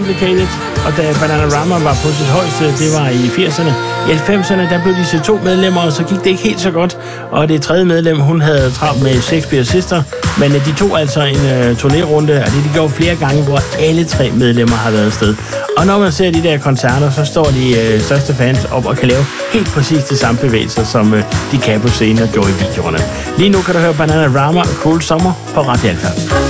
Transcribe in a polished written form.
Complicated, og da Bananarama var på sit højeste, det var i 80'erne. I 90'erne, der blev de til 2 medlemmer, og så gik det ikke helt så godt. Og det tredje medlem, hun havde travlt med Shakespeare Sister, men de tog altså en turnérunde, og det gjorde flere gange, hvor alle 3 medlemmer har været afsted. Og når man ser de der koncerter, så står de største fans op og kan lave helt præcis de samme bevægelser, som de kan på scenen og gjorde i videoerne. Lige nu kan du høre Bananarama og Cruel Summer på Radio Alpha.